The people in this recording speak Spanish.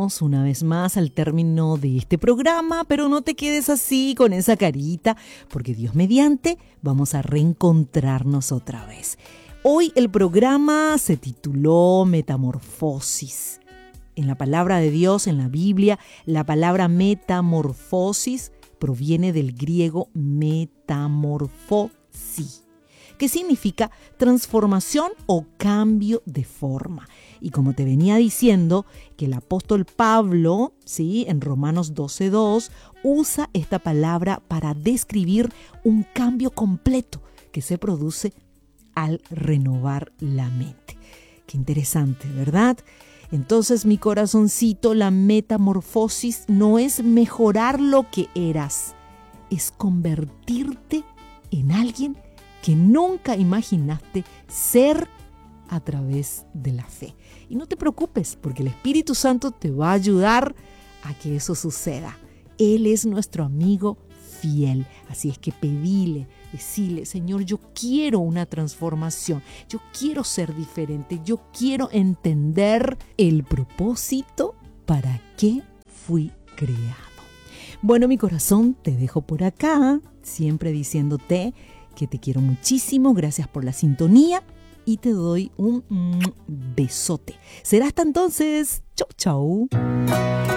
llegamos una vez más al término de este programa, pero no te quedes así con esa carita, porque Dios mediante vamos a reencontrarnos otra vez. Hoy el programa se tituló Metamorfosis. En la palabra de Dios, en la Biblia, la palabra metamorfosis proviene del griego metamorfosis, que significa transformación o cambio de forma. Y como te venía diciendo, que el apóstol Pablo, ¿sí?, en Romanos 12:2, usa esta palabra para describir un cambio completo que se produce al renovar la mente. Qué interesante, ¿verdad? Entonces, mi corazoncito, la metamorfosis no es mejorar lo que eras, es convertirte en alguien que nunca imaginaste ser a través de la fe. Y no te preocupes, porque el Espíritu Santo te va a ayudar a que eso suceda. Él es nuestro amigo fiel. Así es que decile, Señor, yo quiero una transformación, yo quiero ser diferente, yo quiero entender el propósito para qué fui creado. Bueno, mi corazón, te dejo por acá, siempre diciéndote que te quiero muchísimo, gracias por la sintonía y te doy un besote. Será hasta entonces. Chau, chau.